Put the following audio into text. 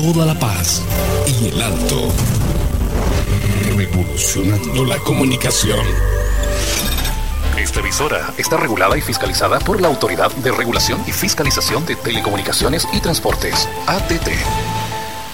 toda la paz y el alto. Revolucionando la comunicación. Esta emisora está regulada y fiscalizada por la Autoridad de Regulación y Fiscalización de Telecomunicaciones y Transportes, ATT.